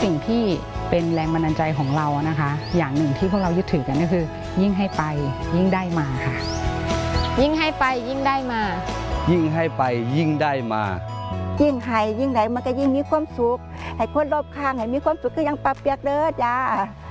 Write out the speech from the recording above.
สิ่งที่เป็นแรงบันดาลใจของเรานะคะอย่างหนึ่งที่พวกเรายึดถือกันก็คือยิ่งให้ไปยิ่งได้มาค่ะยิ่งให้ไปยิ่งได้มายิ่งให้ไปยิ่งได้มายิ่งให้ยิ่งได้มันก็ยิ่งมีความสุขให้คนรอบข้างให้มีความสุขก็ยังปรับเปียกเด้อจ้า